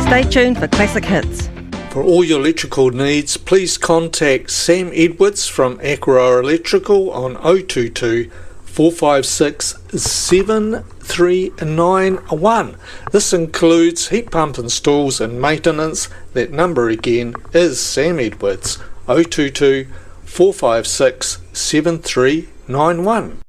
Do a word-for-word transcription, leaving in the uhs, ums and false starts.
Stay tuned for classic hits. For all your electrical needs, please contact Sam Edwards from Aqua Electrical on oh two two, four five six, seven three nine one. This includes heat pump installs and maintenance. That number again is Sam Edwards, oh two two, four five six, seven three nine one.